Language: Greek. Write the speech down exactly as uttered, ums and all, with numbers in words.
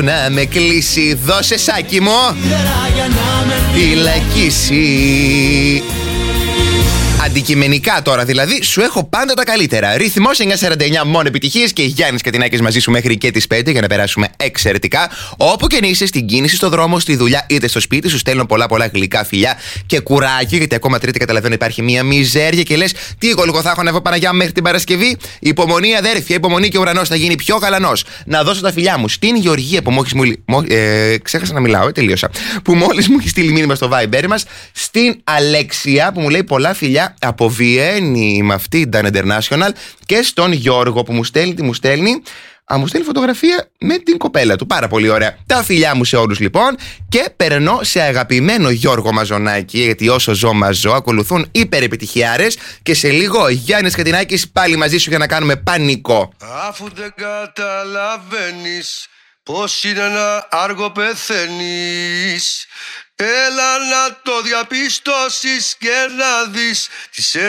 Να με κλείσει, δώσε σάκι μου. Φυλακίσει. Αντικειμενικά τώρα δηλαδή, σου έχω πάντα τα καλύτερα. Ρυθμός εννιακόσια σαράντα εννιά, μόνο επιτυχίες, και Γιάννης Κατινάκης μαζί σου μέχρι και τις πέντε για να περάσουμε εξαιρετικά. Όπου και να είσαι, στην κίνηση, στο δρόμο, στη δουλειά, είτε στο σπίτι, σου στέλνω πολλά πολλά γλυκά φιλιά και κουράκι, γιατί ακόμα Τρίτη καταλαβαίνω υπάρχει μια μιζέρια και λες, τι εγώ λίγο θα έχω να έχω Παναγιά μέχρι την Παρασκευή. Υπομονή, αδέρφια, υπομονή, και ο ουρανός θα γίνει πιο γαλανός. Να δώσω τα φιλιά μου στην Γεωργία που μόλις μου. Ε, ξέχασα να μιλάω, ε, τελείωσα. Που μόλις μου έχει στείλει μήνυμα στο Viber μας. Στην Αλέξια που μου λέει πολλά φιλιά από Βιέννη με αυτή Dan International, και στον Γιώργο που μου στέλνει, τι μου στέλνει. Α, μου στέλνει φωτογραφία με την κοπέλα του. Πάρα πολύ ωραία. Τα φιλιά μου σε όλους λοιπόν. Και περνώ σε αγαπημένο Γιώργο Μαζονάκη, γιατί όσο ζω μαζό, ακολουθούν υπερεπιτυχιάρες. Και σε λίγο Γιάννης Κατινάκης πάλι μαζί σου για να κάνουμε πανικό. Αφού δεν καταλαβαίνεις πως είναι να άργο πεθαίνεις, έλα να το διαπιστώσεις και να δεις τι σε